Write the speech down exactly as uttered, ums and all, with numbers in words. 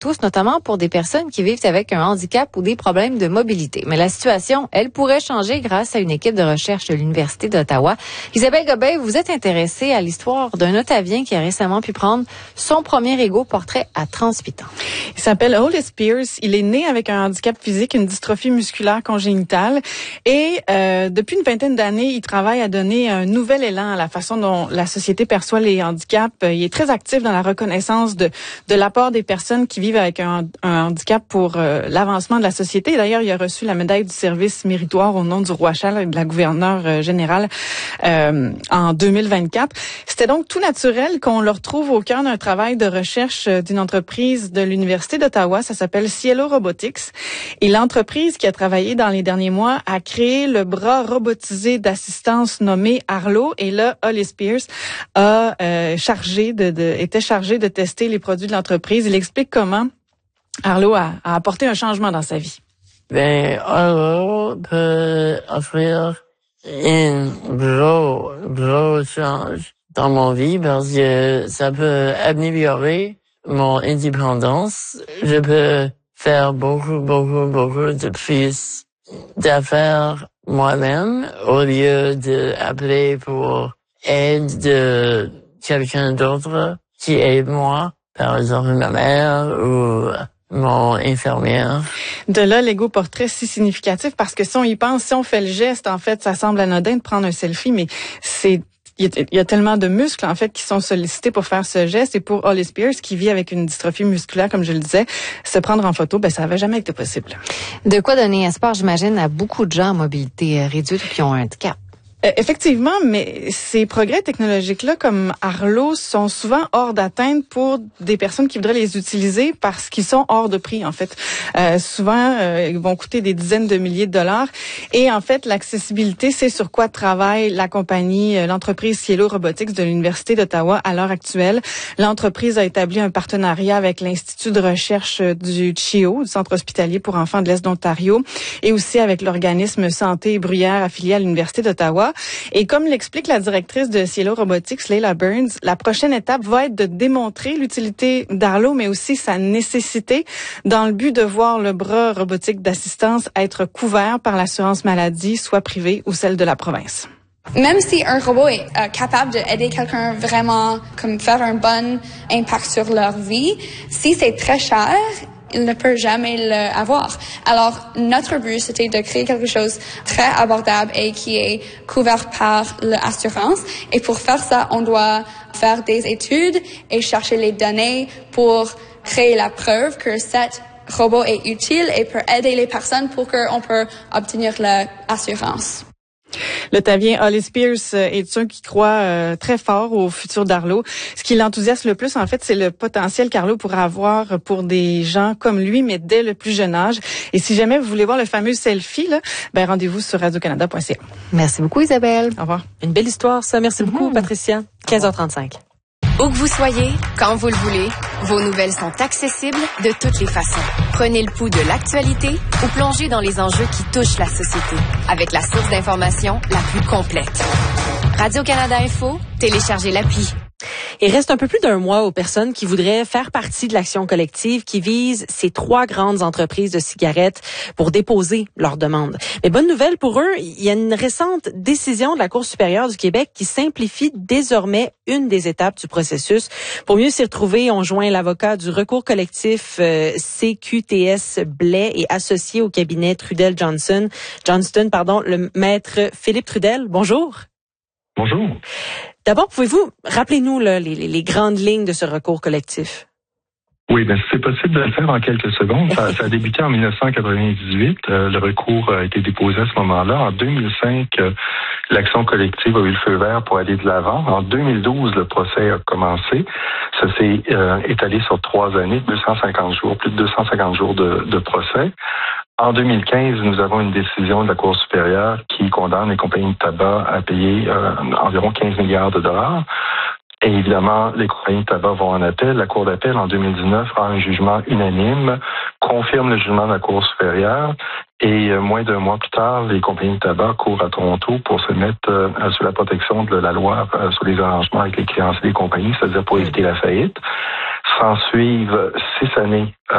tous, notamment pour des personnes qui vivent avec un handicap ou des problèmes de mobilité. Mais la situation, elle pourrait changer grâce à une équipe de recherche de l'Université d'Ottawa. Isabelle Gobin, vous êtes intéressée à l'histoire d'un Ottavien qui a récemment pu prendre son premier égaux portrait à trente-huit ans. Il s'appelle Hollis Pierce. Il est né avec un handicap physique, une dystrophie musculaire congénitale. Et euh, depuis une vingtaine d'années, il travaille à donner un nouvel élan à la façon dont la société perçoit les handicaps. Il est très actif dans la reconnaissance de, de l'apport des personnes qui vivent avec un, un handicap pour euh, l'avancement de la société. D'ailleurs, il a reçu la médaille du service méritoire au nom du roi Charles et de la gouverneure euh, générale euh, en deux mille vingt-quatre. C'était donc tout naturel qu'on le retrouve au cœur d'un travail de recherche d'une entreprise de l'Université d'Ottawa. Ça s'appelle Cielo Robotics. Et l'entreprise qui a travaillé dans les derniers mois a créé le bras robotisé d'assistance nommé Arlo. Et là, Hollis Pierce a euh, chargé de, de était chargé de tester les produits de l'entreprise. Il explique comment Arlo a, a apporté un changement dans sa vie. Ben, Arlo peut offrir un gros, gros change dans mon vie parce que ça peut améliorer mon indépendance. Je peux faire beaucoup, beaucoup, beaucoup de plus d'affaires moi-même au lieu d'appeler pour aide de quelqu'un d'autre qui aide moi, par exemple ma mère ou mon infirmière. De là, l'ego portrait si significatif parce que si on y pense, si on fait le geste, en fait, ça semble anodin de prendre un selfie, mais c'est il y, a, il y a tellement de muscles, en fait, qui sont sollicités pour faire ce geste. Et pour Hollis Pierce, qui vit avec une dystrophie musculaire, comme je le disais, se prendre en photo, ben ça n'avait jamais été possible. De quoi donner espoir, j'imagine, à beaucoup de gens à mobilité réduite qui ont un handicap. Euh, effectivement, mais ces progrès technologiques-là, comme Arlo, sont souvent hors d'atteinte pour des personnes qui voudraient les utiliser parce qu'ils sont hors de prix, en fait. Euh, souvent, euh, ils vont coûter des dizaines de milliers de dollars. Et en fait, l'accessibilité, c'est sur quoi travaille la compagnie, euh, l'entreprise Cielo Robotics de l'Université d'Ottawa à l'heure actuelle. L'entreprise a établi un partenariat avec l'Institut de recherche du C H I O, du Centre hospitalier pour enfants de l'Est d'Ontario, et aussi avec l'organisme Santé et Bruyère affilié à l'Université d'Ottawa. Et comme l'explique la directrice de Cielo Robotics, Leila Burns, la prochaine étape va être de démontrer l'utilité d'Arlo, mais aussi sa nécessité dans le but de voir le bras robotique d'assistance être couvert par l'assurance maladie, soit privée ou celle de la province. Même si un robot est euh, capable d'aider quelqu'un vraiment, comme faire un bon impact sur leur vie, si c'est très cher, il ne peut jamais l'avoir. Alors, notre but, c'était de créer quelque chose de très abordable et qui est couvert par l'assurance. Et pour faire ça, on doit faire des études et chercher les données pour créer la preuve que cet robot est utile et peut aider les personnes pour qu'on peut obtenir l'assurance. L'Ottavien Hollis Pierce est un qui croit euh, très fort au futur d'Arlo. Ce qui l'enthousiasme le plus, en fait, c'est le potentiel qu'Arlo pourra avoir pour des gens comme lui, mais dès le plus jeune âge. Et si jamais vous voulez voir le fameux selfie, là, ben rendez-vous sur radio canada point c a. Merci beaucoup, Isabelle. Au revoir. Une belle histoire, ça. Merci beaucoup, mmh. Patricia. quinze heures trente-cinq. Où que vous soyez, quand vous le voulez, vos nouvelles sont accessibles de toutes les façons. Prenez le pouls de l'actualité ou plongez dans les enjeux qui touchent la société avec la source d'information la plus complète. Radio-Canada Info, téléchargez l'appli. Il reste un peu plus d'un mois aux personnes qui voudraient faire partie de l'action collective qui vise ces trois grandes entreprises de cigarettes pour déposer leurs demandes. Mais bonne nouvelle pour eux, il y a une récente décision de la Cour supérieure du Québec qui simplifie désormais une des étapes du processus. Pour mieux s'y retrouver, on joint l'avocat du recours collectif euh, C Q T S Blais et associé au cabinet Trudel Johnson, Johnston, pardon, le maître Philippe Trudel. Bonjour. Bonjour. D'abord, pouvez-vous, rappelez-nous là, les, les grandes lignes de ce recours collectif? Oui, bien, c'est possible de le faire en quelques secondes. Ça, ça a débuté en dix-neuf cent quatre-vingt-dix-huit. Euh, le recours a été déposé à ce moment-là. En deux mille cinq, euh, l'action collective a eu le feu vert pour aller de l'avant. En deux mille douze, le procès a commencé. Ça s'est euh, étalé sur trois années, deux cent cinquante jours, plus de deux cent cinquante jours de, de procès. En deux mille quinze, nous avons une décision de la Cour supérieure qui condamne les compagnies de tabac à payer euh, environ quinze milliards de dollars. Et évidemment, les compagnies de tabac vont en appel. La Cour d'appel, en deux mille dix-neuf, rend un jugement unanime, confirme le jugement de la Cour supérieure. Et euh, moins d'un mois plus tard, les compagnies de tabac courent à Toronto pour se mettre euh, sous la protection de la loi euh, sur les arrangements avec les créanciers des compagnies, c'est-à-dire pour éviter la faillite. S'en suivent six années